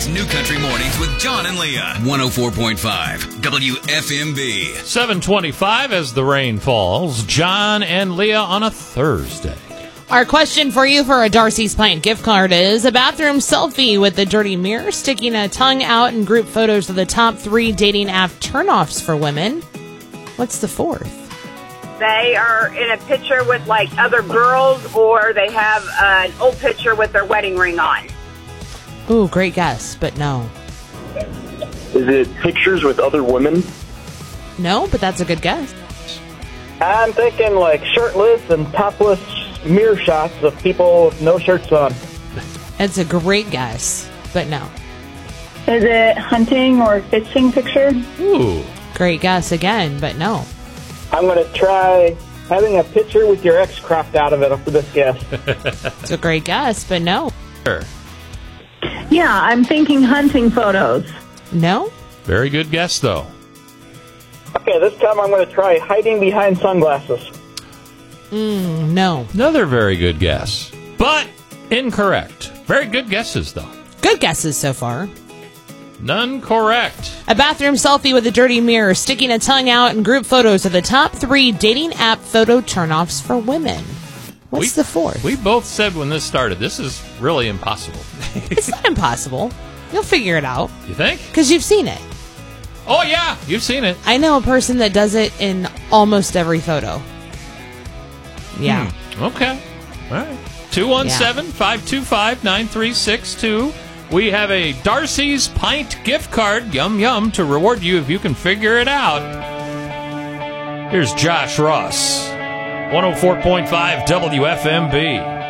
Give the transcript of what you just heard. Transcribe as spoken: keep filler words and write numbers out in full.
It's New Country Mornings with John and Leah. one oh four point five W F M B. seven twenty-five as the rain falls. John and Leah on a Thursday. Our question for you for a Darcy's Pint gift card is a bathroom selfie with the dirty mirror, sticking a tongue out, and group photos of the top three dating app turnoffs for women. What's the fourth? They are in a picture with, like, other girls, or they have an old picture with their wedding ring on. Ooh, great guess, but no. Is it pictures with other women? No, but that's a good guess. I'm thinking, like, shirtless and topless mirror shots of people with no shirts on. It's a great guess, but no. Is it hunting or fishing picture? Ooh. Great guess again, but no. I'm going to try having a picture with your ex cropped out of it for this guess. It's a great guess, but no. Sure. Yeah, I'm thinking hunting photos. No? Very good guess, though. Okay, this time I'm going to try hiding behind sunglasses. Mm, no. Another very good guess, but incorrect. Very good guesses, though. Good guesses so far. None correct. A bathroom selfie with a dirty mirror, sticking a tongue out, and group photos of the top three dating app photo turnoffs for women. What's we, the fourth? We both said when this started, this is really impossible. It's not impossible. You'll figure it out. You think? Because you've seen it. Oh, yeah. You've seen it. I know a person that does it in almost every photo. Yeah. Hmm. Okay. All right. two one seven, five two five, nine three six two. We have a Darcy's Pint gift card, yum yum, to reward you if you can figure it out. Here's Josh Ross, one oh four point five W F M B.